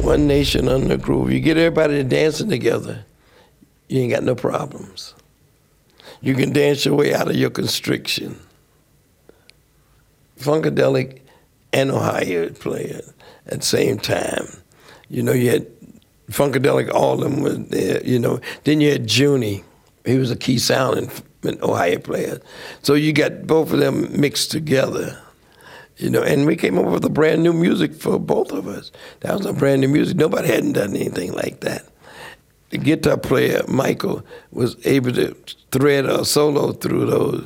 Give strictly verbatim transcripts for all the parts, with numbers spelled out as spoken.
one nation under the groove. You get everybody dancing together, you ain't got no problems. You can dance your way out of your constriction. Funkadelic and Ohio played at the same time. You know, you had Funkadelic, all of them was there, you know. Then you had Junie. He was a key sound in, in Ohio player. So you got both of them mixed together, you know. And we came up with a brand new music for both of us. That was a brand new music. Nobody hadn't done anything like that. The guitar player, Michael, was able to thread a solo through those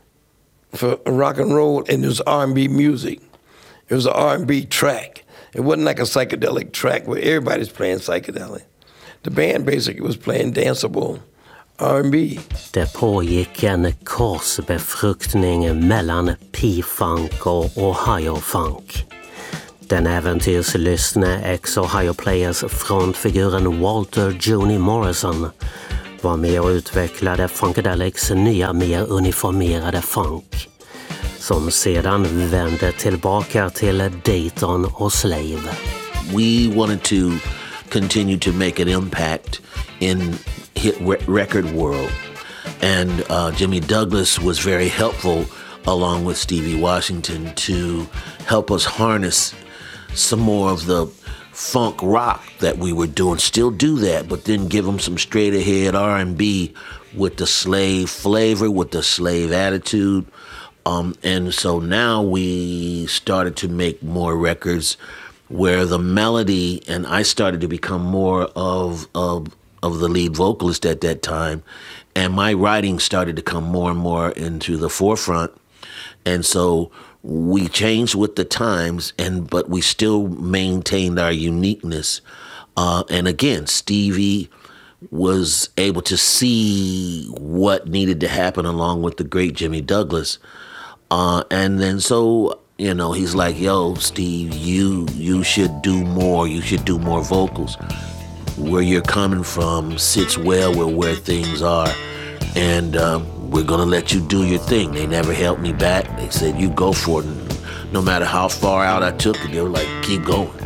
for rock and roll, and it was R and B music. It was an R and B track. It wasn't like a psychedelic track where everybody's playing psychedelic. The band basically was playing danceable R and B. Det pågick en korsbefruktning mellan P-funk och Ohio-funk. Den äventyrslystne ex-Ohio Players frontfiguren Walter Junie Morrison var med och utvecklade Funkadelics nya mer uniformerade funk, som sedan vände tillbaka till Dayton och Slave. We wanted to continue to make an impact in hit record world, and uh, Jimmy Douglas was very helpful along with Stevie Washington to help us harness some more of the funk rock that we were doing, still do that, but then give them some straight ahead R and B with the slave flavor, with the slave attitude. Um, and so now we started to make more records where the melody, and I started to become more of, of, of the lead vocalist at that time, and my writing started to come more and more into the forefront. And so we changed with the times, and but we still maintained our uniqueness. Uh, and again, Stevie was able to see what needed to happen along with the great Jimmy Douglas. Uh, and then so, you know, he's like, yo, Steve, you you should do more. You should do more vocals. Where you're coming from sits well with where things are. And um, we're going to let you do your thing. They never held me back. They said, you go for it. And no matter how far out I took it, they were like, keep going.